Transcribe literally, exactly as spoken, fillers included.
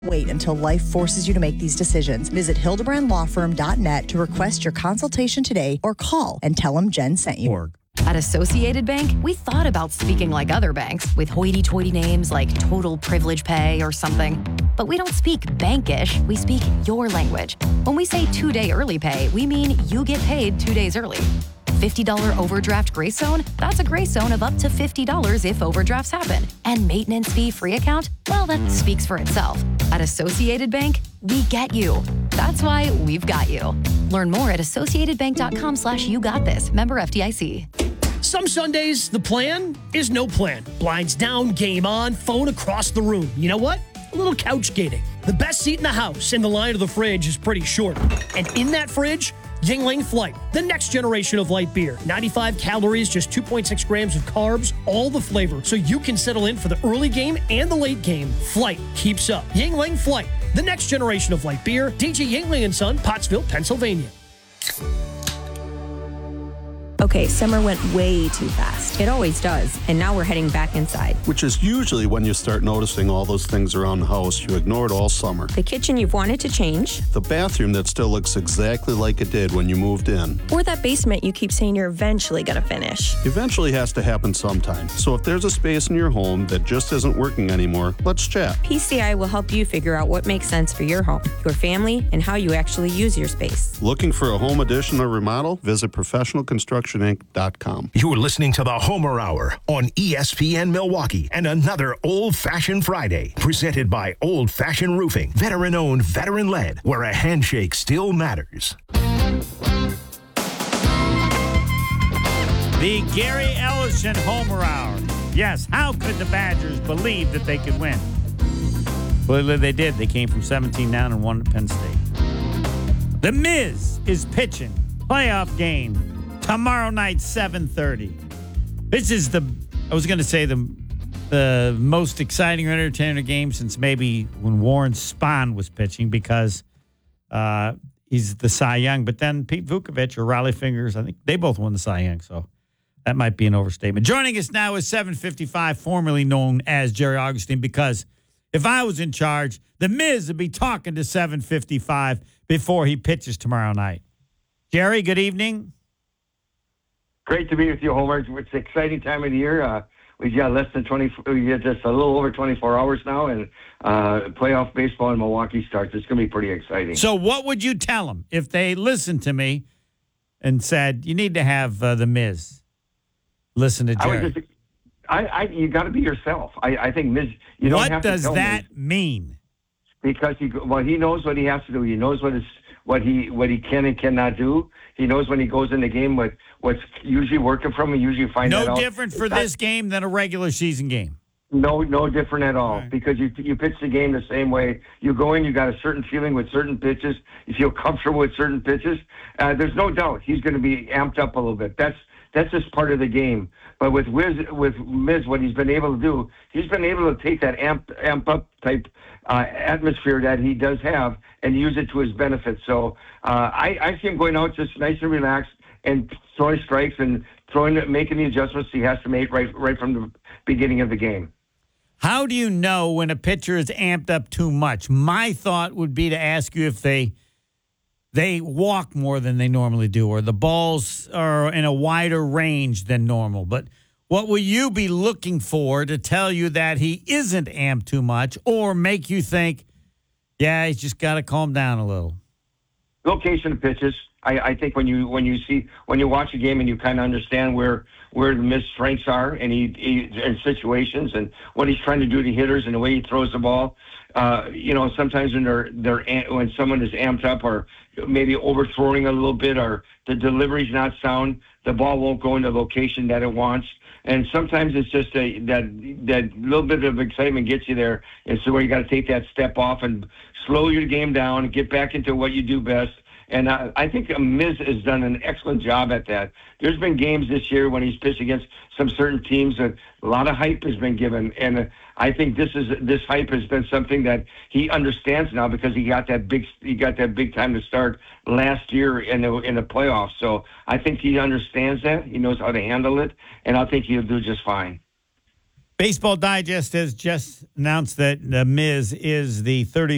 Wait until life forces you to make these decisions. Visit hildebrand law firm dot net to request your consultation today or call and tell them Jen sent you. At Associated Bank, we thought about speaking like other banks with hoity-toity names like Total Privilege Pay or something. But we don't speak bankish, we speak your language. When we say two-day early pay, we mean you get paid two days early. fifty dollars overdraft grace zone? That's a grace zone of up to fifty dollars if overdrafts happen. And maintenance fee free account? Well, that speaks for itself. At Associated Bank, we get you. That's why we've got you. Learn more at associatedbank.com slash you got this. Member F D I C. Some Sundays, the plan is no plan. Blinds down, game on, phone across the room. You know what? A little couch gating. The best seat in the house and the line of the fridge is pretty short. And in that fridge, Yuengling Flight, the next generation of light beer. ninety-five calories, just two point six grams of carbs, all the flavor. So you can settle in for the early game and the late game. Flight keeps up. Yuengling Flight, the next generation of light beer. D J Yuengling and Son, Pottsville, Pennsylvania. Okay, summer went way too fast. It always does. And now we're heading back inside. Which is usually when you start noticing all those things around the house you ignored all summer. The kitchen you've wanted to change. The bathroom that still looks exactly like it did when you moved in. Or that basement you keep saying you're eventually going to finish. Eventually has to happen sometime. So if there's a space in your home that just isn't working anymore, let's chat. P C I will help you figure out what makes sense for your home, your family, and how you actually use your space. Looking for a home addition or remodel? Visit professional construction inc dot com. You're listening to the Homer Hour on E S P N Milwaukee and another Old Fashioned Friday, presented by Old Fashioned Roofing, veteran-owned, veteran-led, where a handshake still matters. The Gary Ellison Homer Hour. Yes, how could the Badgers believe that they could win? Well, they did. They came from seventeen down and won at Penn State. The Miz is pitching. Playoff game tomorrow night, seven thirty. This is the, I was going to say, the the most exciting or entertaining game since maybe when Warren Spahn was pitching, because uh, he's the Cy Young. But then Pete Vukovich or Riley Fingers, I think they both won the Cy Young, so that might be an overstatement. Joining us now is seven fifty-five, formerly known as Jerry Augustine, because if I was in charge, the Miz would be talking to seven fifty-five before he pitches tomorrow night. Jerry, good evening. Great to be with you, Homer. It's an exciting time of the year. Uh, we've got less than twenty, we got just a little over twenty-four hours now, and uh, playoff baseball in Milwaukee starts. It's going to be pretty exciting. So what would you tell them if they listened to me and said, you need to have uh, the Miz listen to Jerry? I would just, I, I, you got to be yourself. I, I think Miz, you don't what have does to tell that Miz, mean? because he, well, he knows what he has to do. He knows what is what he what he can and cannot do. He knows when he goes in the game what what's usually working from him. Usually find no that out. different for this game than a regular season game. No, no different at all, all right. because you you pitch the game the same way. You go in, you got a certain feeling with certain pitches. You feel comfortable with certain pitches. Uh, there's no doubt he's going to be amped up a little bit. That's that's just part of the game. But with Wiz, with Miz, what he's been able to do, he's been able to take that amp amp up type uh, atmosphere that he does have and use it to his benefit. So uh, I, I see him going out just nice and relaxed and throwing strikes and throwing, making the adjustments he has to make right right from the beginning of the game. How do you know when a pitcher is amped up too much? My thought would be to ask you if they they walk more than they normally do, or the balls are in a wider range than normal. But what will you be looking for to tell you that he isn't amped too much, or make you think, yeah, he's just got to calm down a little? Location of pitches. I, I think when you when you see when you watch a game and you kind of understand where where the missed strengths are and he, he and situations and what he's trying to do to hitters and the way he throws the ball. Uh, you know, sometimes when they're they're when someone is amped up or maybe overthrowing a little bit or the delivery's not sound, the ball won't go in the location that it wants. And sometimes it's just a, that that little bit of excitement gets you there, and so where you got to take that step off and slow your game down and get back into what you do best. And I, I think Miz has done an excellent job at that. There's been games this year when he's pitched against some certain teams that a lot of hype has been given, and I think this is this hype has been something that he understands now because he got that big he got that big time to start last year in the in the playoffs. So I think he understands that. He knows how to handle it, and I think he'll do just fine. Baseball Digest has just announced that the Miz is the thirty.